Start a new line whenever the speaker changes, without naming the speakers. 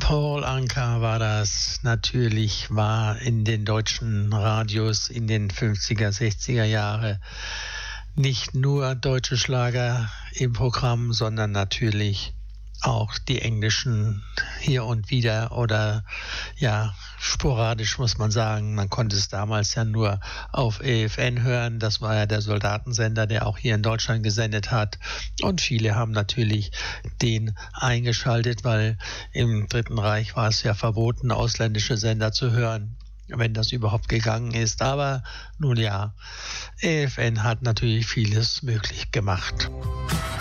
Paul Anka war das. Natürlich war in den deutschen Radios in den 50er, 60er Jahre nicht nur deutsche Schlager im Programm, sondern natürlich auch die englischen hier und wieder oder ja, sporadisch muss man sagen. Man konnte es damals ja nur auf EFN hören. Das war ja der Soldatensender, der auch hier in Deutschland gesendet hat. Und viele haben natürlich den eingeschaltet, weil im Dritten Reich war es ja verboten, ausländische Sender zu hören, wenn das überhaupt gegangen ist. Aber nun ja, EFN hat natürlich vieles möglich gemacht.